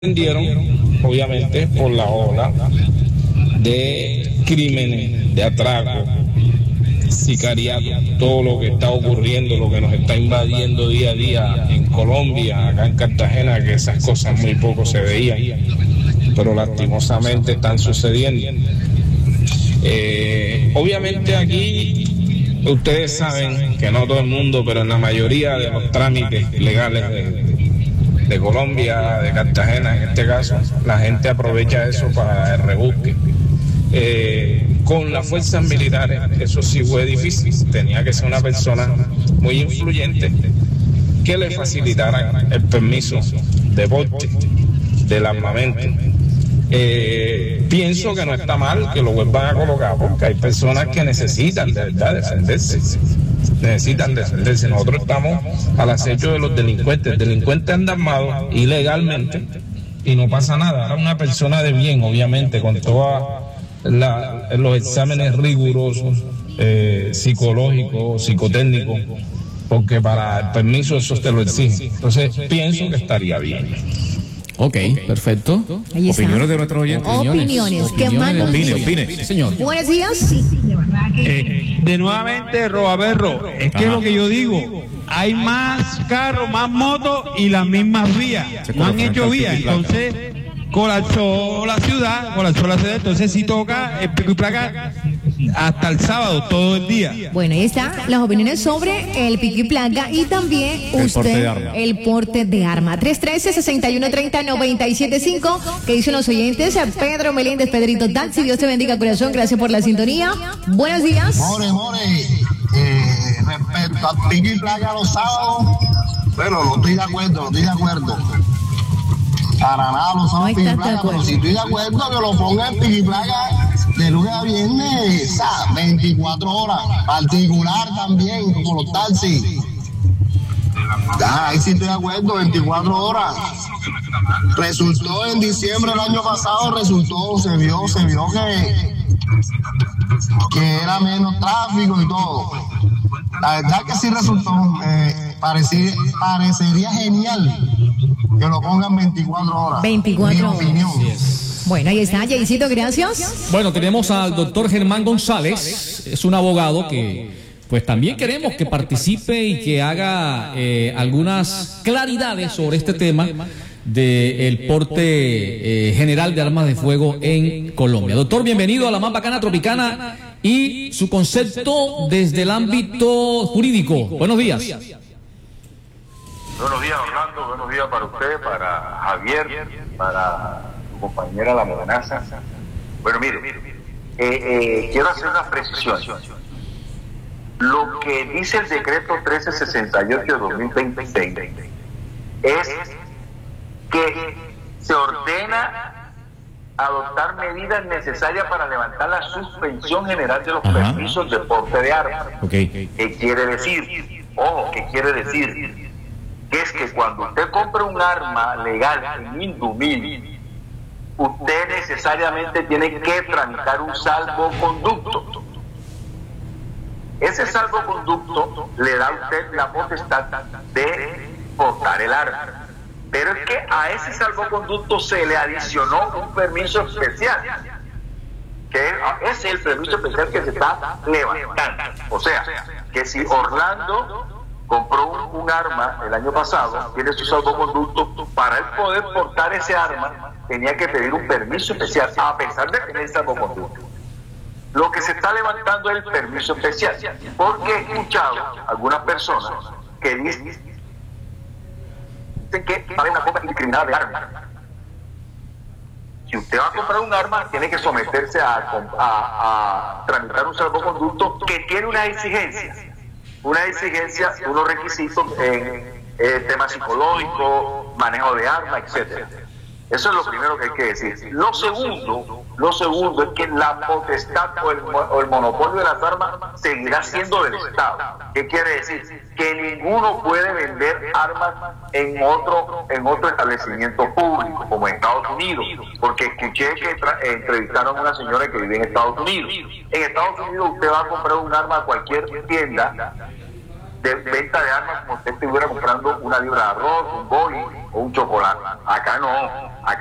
Sorprendieron, obviamente, por la ola de crímenes, de atraco, sicariato, todo lo que está ocurriendo, lo que nos está invadiendo día a día en Colombia, acá en Cartagena, que esas cosas muy poco se veían, pero lastimosamente están sucediendo. Obviamente aquí, ustedes saben que no todo el mundo, pero en la mayoría de los trámites legales de Colombia, de Cartagena en este caso, la gente aprovecha eso para el rebusque. Con las fuerzas militares eso sí fue difícil, tenía que ser una persona muy influyente que le facilitaran el permiso de porte del armamento. Pienso que no está mal que lo vuelvan a colocar, porque hay personas que necesitan de verdad defenderse. Nosotros estamos al acecho de los delincuentes. El delincuente anda armado ilegalmente y no pasa nada. Ahora una persona de bien, obviamente, con todos los exámenes rigurosos, psicológicos, psicotécnicos, porque para el permiso eso te lo exige. Entonces pienso que estaría bien. Ok, perfecto. Opiniones de nuestros oyentes. Opiniones. ¿Qué más? Opine. Sí, señor. Buenos días. De nuevamente, Roaberro, es que es lo que yo digo, hay más carros, más motos y las mismas vías, no han hecho vías, entonces colapsó la ciudad, entonces sí toca el pico y placa hasta el sábado, todo el día. Bueno, ahí están las opiniones sobre el pico y placa y también el porte de arma. 313-6130-975, que dicen los oyentes. Pedro Meléndez, Pedrito Taxi, Dios te bendiga, corazón, gracias por la sintonía. Buenos días. More, respecto al pico y placa los sábados, bueno, no estoy de acuerdo. Para nada los sábados pico y placa, pero si estoy de acuerdo que lo pongan pico y placa de lunes a viernes, 24 horas, particular también, como los taxis. Ahí sí estoy de acuerdo, 24 horas. Resultó en diciembre del año pasado, se vio que era menos tráfico y todo. La verdad que sí resultó, parecería genial que lo pongan 24 horas. 24 horas. Mi opinión. Bueno, ahí está, Jaycito, gracias. Bueno, tenemos al doctor Germán González, es un abogado que pues también queremos que participe y que haga algunas claridades sobre este tema del porte general de armas de fuego en Colombia. Doctor, bienvenido a la más bacana tropicana y su concepto desde el ámbito jurídico. Buenos días. Buenos días, Orlando, buenos días para usted, para Javier, para su compañera La Morenaza. Bueno, mire, quiero hacer una precisión. Lo que dice el decreto 1368 de 2026 es que se ordena adoptar medidas necesarias para levantar la suspensión general de los permisos de porte de armas. ¿Qué quiere decir? Ojo, ¿qué quiere decir? Que es que cuando usted compra un arma legal en Indumil, usted necesariamente tiene que tramitar un salvoconducto. Ese salvoconducto le da a usted la potestad de portar el arma. Pero es que a ese salvoconducto se le adicionó un permiso especial, que es el permiso especial que se está levantando. O sea, que si Orlando compró un arma el año pasado, tiene su salvoconducto, para él poder portar ese arma tenía que pedir un permiso especial, a pesar de tener el salvoconducto. Lo que se está levantando es el permiso especial, porque he escuchado algunas personas que dicen que hay una compra indiscriminada de armas. Si usted va a comprar un arma, tiene que someterse a tramitar un salvoconducto que tiene unas exigencias, unos requisitos en tema psicológico, manejo de armas, etcétera. Eso es lo primero que hay que decir. Lo segundo es que la potestad o el monopolio de las armas seguirá siendo del Estado. ¿Qué quiere decir? Que ninguno puede vender armas en otro establecimiento público, como en Estados Unidos, porque escuché que entrevistaron a una señora que vive en Estados Unidos. En Estados Unidos usted va a comprar un arma a cualquier tienda de venta de armas como usted estuviera comprando una libra de arroz, un boli o un chocolate. Acá no. Acá